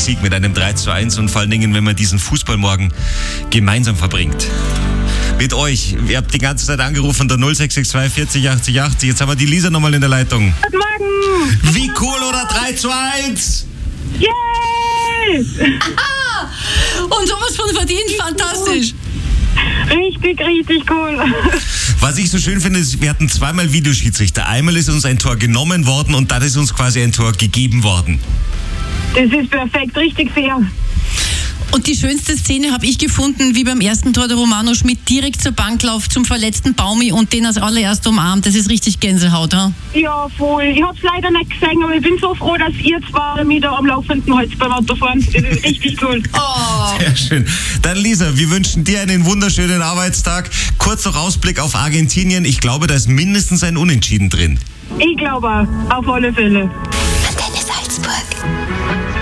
Sieg mit einem 3:1 und vor allen Dingen, wenn man diesen Fußballmorgen gemeinsam verbringt. Mit euch. Ihr habt die ganze Zeit angerufen, der 0662 40 80 80. Jetzt haben wir die Lisa nochmal in der Leitung. Guten Morgen! Wie cool, oder? 3:1! Yay! Und sowas von verdient, fantastisch. Richtig cool. Was ich so schön finde, ist, wir hatten zweimal Videoschiedsrichter. Einmal ist uns ein Tor genommen worden und dann ist uns quasi ein Tor gegeben worden. Das ist perfekt, richtig fair. Und die schönste Szene habe ich gefunden, wie beim ersten Tor der Romano Schmidt direkt zur Bank läuft, zum verletzten Baumi und den als allererst umarmt. Das ist richtig Gänsehaut, ha? Ja, voll. Ich hab's leider nicht gesehen, aber ich bin so froh, dass ihr zwei mich da am laufenden Hals beim Autofahren. Das ist richtig cool. Oh. Sehr schön. Dann Lisa, wir wünschen dir einen wunderschönen Arbeitstag. Kurz noch Ausblick auf Argentinien. Ich glaube, da ist mindestens ein Unentschieden drin. Ich glaube, auf alle Fälle. Antenne Salzburg.